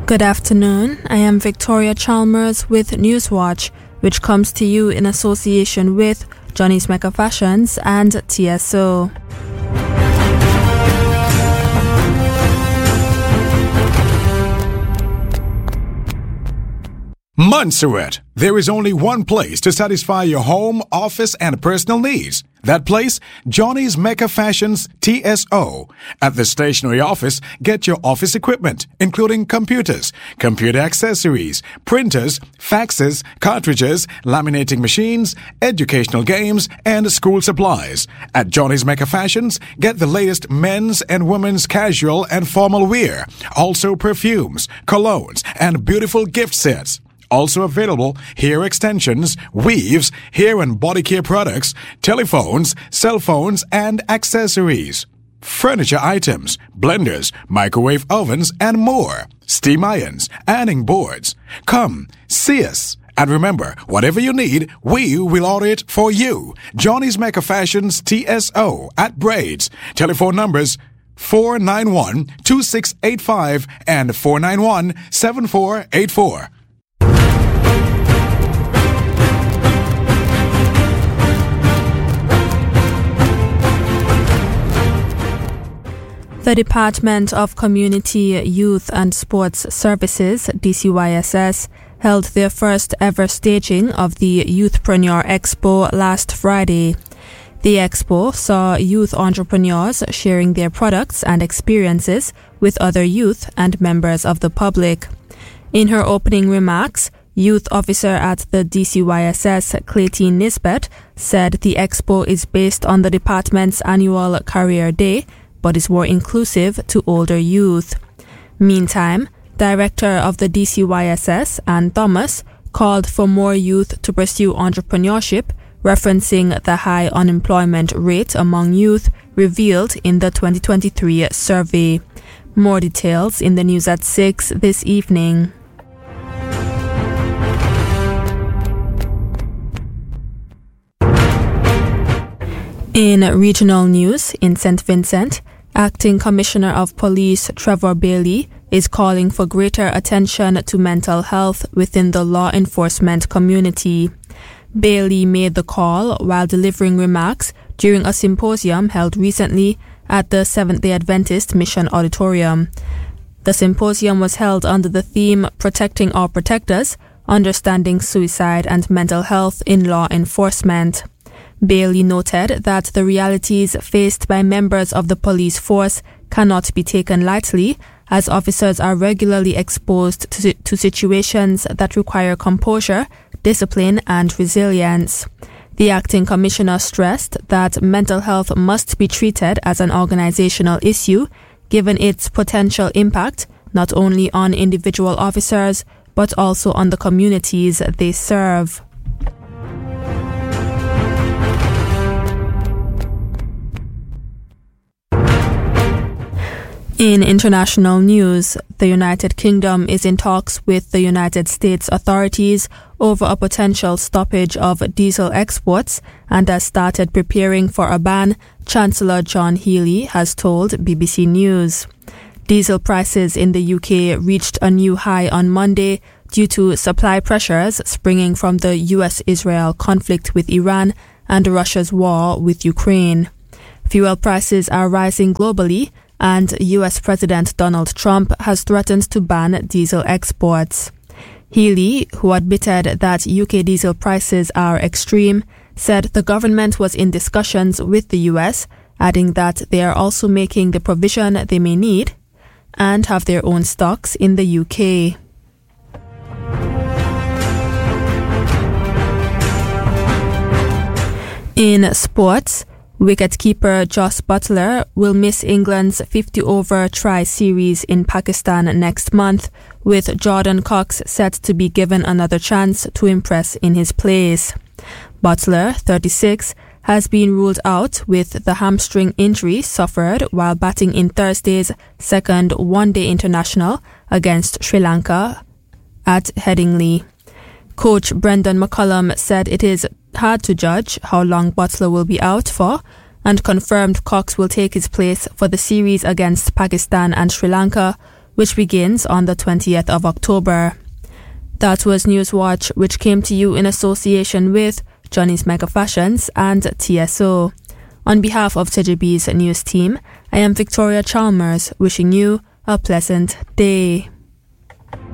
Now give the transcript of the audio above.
Good afternoon. I am Victoria Chalmers with Newswatch, which comes to you in association with Johnny's Mecca Fashions and TSO. Montserrat. There is only one place to satisfy your home, office, and personal needs. That place, Johnny's Mecca Fashions TSO. At the stationery office, get your office equipment, including computers, computer accessories, printers, faxes, cartridges, laminating machines, educational games, and school supplies. At Johnny's Mecca Fashions, get the latest men's and women's casual and formal wear. Also perfumes, colognes, and beautiful gift sets. Also available, hair extensions, weaves, hair and body care products, telephones, cell phones, and accessories. Furniture items, blenders, microwave ovens, and more. Steam irons, ironing boards. Come, see us. And remember, whatever you need, we will order it for you. Johnny's Mecca Fashions TSO at Braids. Telephone numbers 491-2685 and 491-7484. The Department of Community, Youth and Sports Services, DCYSS, held their first ever staging of the Youthpreneur Expo last Friday. The expo saw youth entrepreneurs sharing their products and experiences with other youth and members of the public. In her opening remarks, Youth Officer at the DCYSS, Claytine Nisbet, said the expo is based on the department's annual Career Day, but is more inclusive to older youth. Meantime, Director of the DCYSS, Ann Thomas, called for more youth to pursue entrepreneurship, referencing the high unemployment rate among youth revealed in the 2023 survey. More details in the news at 6 this evening. In regional news, in St. Vincent, Acting Commissioner of Police Trevor Bailey is calling for greater attention to mental health within the law enforcement community. Bailey made the call while delivering remarks during a symposium held recently at the Seventh-day Adventist Mission Auditorium. The symposium was held under the theme Protecting Our Protectors, Understanding Suicide and Mental Health in Law Enforcement. Bailey noted that the realities faced by members of the police force cannot be taken lightly, as officers are regularly exposed to situations that require composure, discipline, and resilience. The acting commissioner stressed that mental health must be treated as an organizational issue, given its potential impact not only on individual officers, but also on the communities they serve. In international news, the United Kingdom is in talks with the United States authorities over a potential stoppage of diesel exports and has started preparing for a ban, Chancellor John Healey has told BBC News. Diesel prices in the UK reached a new high on Monday due to supply pressures springing from the US-Israel conflict with Iran and Russia's war with Ukraine. Fuel prices are rising globally, and US President Donald Trump has threatened to ban diesel exports. Healey, who admitted that UK diesel prices are extreme, said the government was in discussions with the US, adding that they are also making the provision they may need and have their own stocks in the UK. In sports, wicketkeeper Jos Buttler will miss England's 50-over tri-series in Pakistan next month, with Jordan Cox set to be given another chance to impress in his place. Buttler, 36, has been ruled out with the hamstring injury suffered while batting in Thursday's second one-day international against Sri Lanka at Headingley. Coach Brendan McCullum said it is hard to judge how long Buttler will be out for, and confirmed Cox will take his place for the series against Pakistan and Sri Lanka, which begins on the 20th of October. That was Newswatch, which came to you in association with Johnny's Mega Fashions and TSO. On behalf of TJB's news team, I am Victoria Chalmers, wishing you a pleasant day.